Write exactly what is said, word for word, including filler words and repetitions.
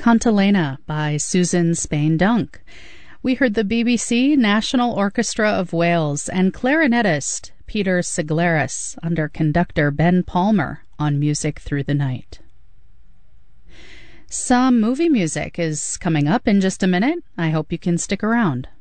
Cantilena by Susan Spain Dunk. We heard the B B C National Orchestra of Wales and clarinetist Peter Siglaris under conductor Ben Palmer on Music Through the Night. Some movie music is coming up in just a minute. I hope you can stick around.